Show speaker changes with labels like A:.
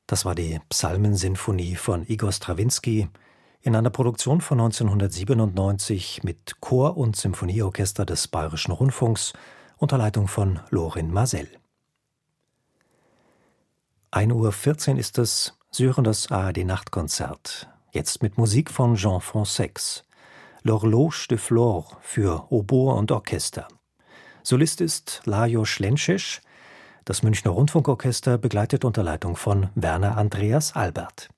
A: Das war die Psalmensinfonie von Igor Strawinski in einer Produktion von 1997 mit Chor und Symphonieorchester des Bayerischen Rundfunks unter Leitung von Lorin Maazel. 1:14 Uhr ist es, Sie hören das ARD-Nachtkonzert. Jetzt mit Musik von Jean Fransex. L'Horloge de Flore für Oboe und Orchester. Solist ist Lajos Lenčiš. Das Münchner Rundfunkorchester begleitet unter Leitung von Werner Andreas Albert.